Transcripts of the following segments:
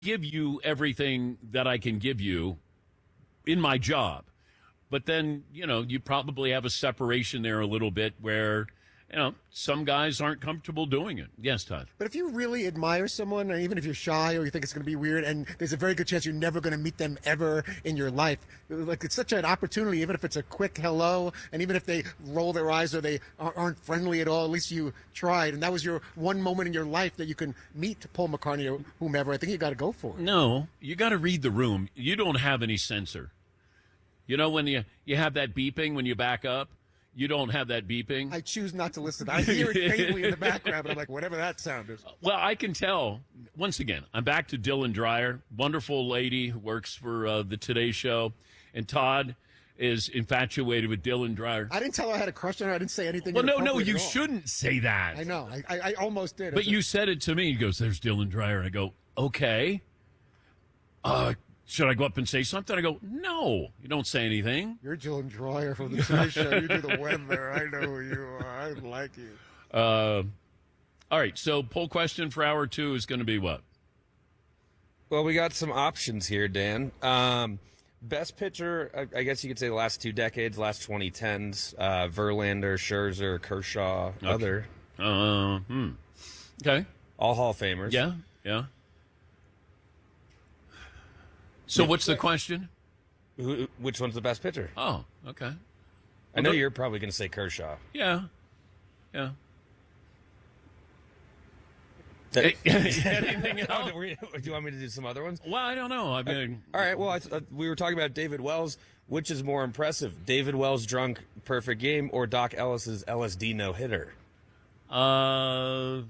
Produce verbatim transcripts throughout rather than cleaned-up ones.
give you everything that I can give you in my job. But then, you know, you probably have a separation there a little bit where, you know, some guys aren't comfortable doing it. Yes, Todd. But if you really admire someone, or even if you're shy or you think it's going to be weird, and there's a very good chance you're never going to meet them ever in your life, like it's such an opportunity, even if it's a quick hello, and even if they roll their eyes or they aren't friendly at all, at least you tried. And that was your one moment in your life that you can meet Paul McCartney or whomever. I think you got to go for it. No, you got to read the room. You don't have any censor. You know, when you, you have that beeping when you back up, you don't have that beeping. I choose not to listen. I hear it faintly in the background, but I'm like, whatever that sound is. Well, I can tell. Once again, I'm back to Dylan Dreyer, wonderful lady who works for uh, the Today Show. And Todd is infatuated with Dylan Dreyer. I didn't tell her I had a crush on her. I didn't say anything. Well, no, no, you at all. shouldn't say that. I know. I, I, I almost did. But you said it to me. He goes, there's Dylan Dreyer. I go, okay. Uh, should I go up and say something? I go, no, you don't say anything. You're Dylan Dreyer from the Today Show. You do the weather. I know who you are. I like you. Uh, all right, so poll question for hour two is going to be what? Well, we got some options here, Dan. Um, best pitcher, I, I guess you could say the last two decades, last twenty tens, uh, Verlander, Scherzer, Kershaw, Okay. other. Uh, hmm. Okay. All Hall of Famers. Yeah, yeah. So what's the question? Who, which one's the best pitcher? Oh, okay. I know Okay. you're probably going to say Kershaw. Yeah, yeah. That- Anything else? do you want me to do some other ones? Well, I don't know. I mean, All right. Well, I th- uh, we were talking about David Wells. Which is more impressive, David Wells' drunk perfect game or Doc Ellis's L S D no hitter? uh,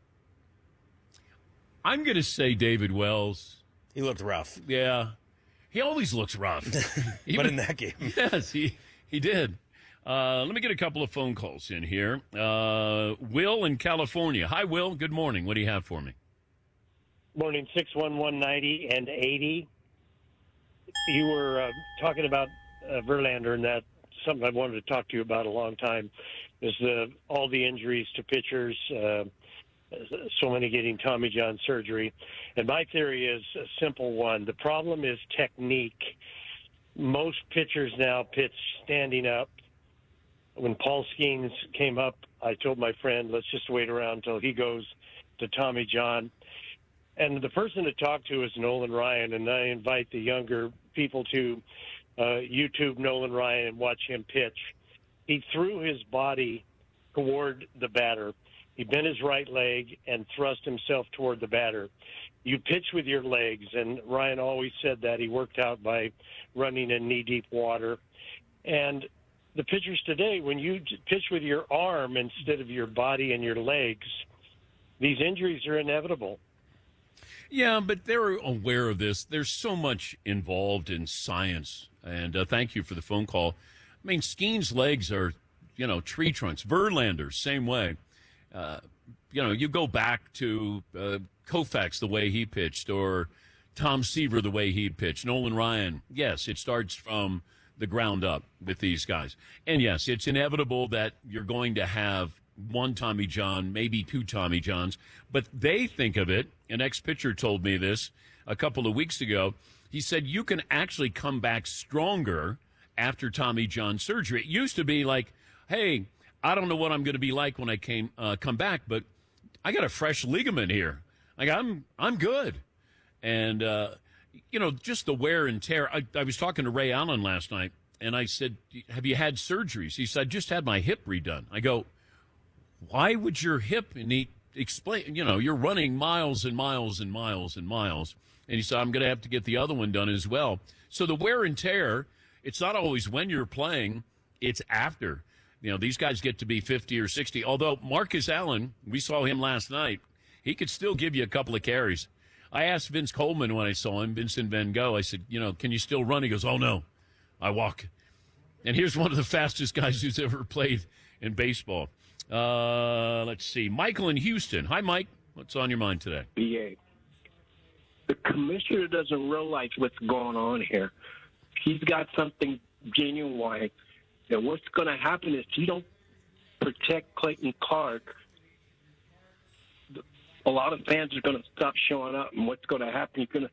I'm going to say David Wells. He looked rough, Yeah, he always looks rough. but Even- in that game, Yes, he he did. Uh, let me get a couple of phone calls in here. Uh, Will in California. Hi, Will. Good morning. What do you have for me? Morning, six one one ninety and eighty. You were uh, talking about uh, Verlander, and that's something I wanted to talk to you about a long time, is the, all the injuries to pitchers, uh, so many getting Tommy John surgery. And my theory is a simple one. The problem is technique. Most pitchers now pitch standing up. When Paul Skeens came up, I told my friend, let's just wait around until he goes to Tommy John. And the person to talk to is Nolan Ryan, and I invite the younger people to uh, YouTube Nolan Ryan and watch him pitch. He threw his body toward the batter. He bent his right leg and thrust himself toward the batter. You pitch with your legs, and Ryan always said that. He worked out by running in knee-deep water. And the pitchers today, when you pitch with your arm instead of your body and your legs, these injuries are inevitable. Yeah, but they're aware of this. There's so much involved in science. And uh, thank you for the phone call. I mean, Skeen's legs are, you know, tree trunks. Verlander, same way. Uh, you know, you go back to uh, Koufax, the way he pitched, or Tom Seaver, the way he pitched. Nolan Ryan, yes, it starts from the ground up with these guys. And, yes, it's inevitable that you're going to have one Tommy John, maybe two Tommy Johns. But they think of it, an ex-pitcher told me this a couple of weeks ago. He said you can actually come back stronger after Tommy John surgery. It used to be like, hey, I don't know what I'm going to be like when I came uh, come back, but I got a fresh ligament here. Like I'm I'm good. And, uh, you know, just the wear and tear. I, I was talking to Ray Allen last night, and I said, have you had surgeries? He said, I just had my hip redone. I go, why would your hip need explain? You know, you're running miles and miles and miles and miles. And he said, I'm going to have to get the other one done as well. So the wear and tear, it's not always when you're playing, it's after. You know, these guys get to be fifty or sixty. Although Marcus Allen, we saw him last night, he could still give you a couple of carries. I asked Vince Coleman when I saw him, Vincent Van Gogh, I said, you know, can you still run? He goes, oh, no, I walk. And here's one of the fastest guys who's ever played in baseball. Uh, let's see. Michael in Houston. Hi, Mike. What's on your mind today? B A. The commissioner doesn't realize what's going on here. He's got something genuine. And what's going to happen is you don't protect Clayton Clark. The, a lot of fans are going to stop showing up, and what's going to happen? You're going to